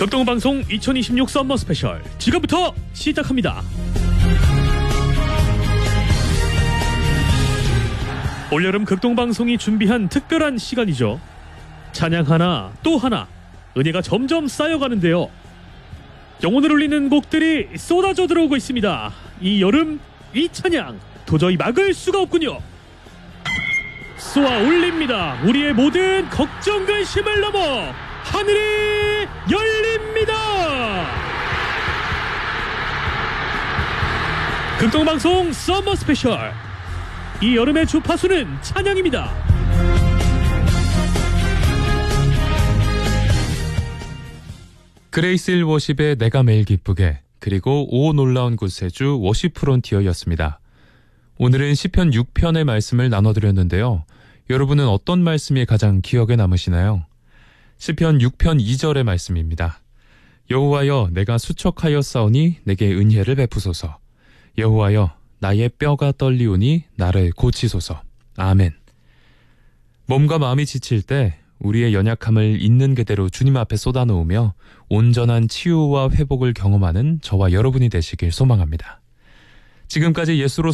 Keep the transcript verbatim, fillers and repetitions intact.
극동방송 이천이십육 썸머 스페셜 지금부터 시작합니다. 올여름 극동방송이 준비한 특별한 시간이죠. 찬양 하나 또 하나 은혜가 점점 쌓여가는데요. 영혼을 울리는 곡들이 쏟아져 들어오고 있습니다. 이 여름 이 찬양 도저히 막을 수가 없군요. 쏘아 올립니다. 우리의 모든 걱정 근심을 넘어 하늘이 열립니다. 극동방송 썸머 스페셜, 이 여름의 주파수는 찬양입니다. 그레이스 힐 워십의 내가 매일 기쁘게, 그리고 오 놀라운 구세주 워십 프론티어였습니다. 오늘은 시편 육 편의 말씀을 나눠드렸는데요. 여러분은 어떤 말씀이 가장 기억에 남으시나요? 시편 육 편 이 절의 말씀입니다. 여호와여, 내가 수척하였사오니 내게 은혜를 베푸소서. 여호와여, 나의 뼈가 떨리오니 나를 고치소서. 아멘. 몸과 마음이 지칠 때 우리의 연약함을 있는 그대로 주님 앞에 쏟아놓으며 온전한 치유와 회복을 경험하는 저와 여러분이 되시길 소망합니다. 지금까지 예수로